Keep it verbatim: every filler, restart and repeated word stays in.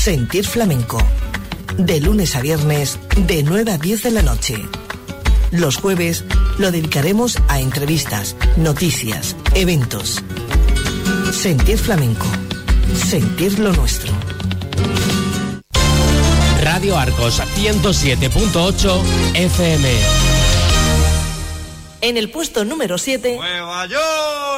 Sentir Flamenco. De lunes a viernes, de nueve a diez de la noche. Los jueves lo dedicaremos a entrevistas, noticias, eventos. Sentir Flamenco. Sentir lo nuestro. Radio Arcos ciento siete punto ocho F M. En el puesto número siete... ¡Nueva York!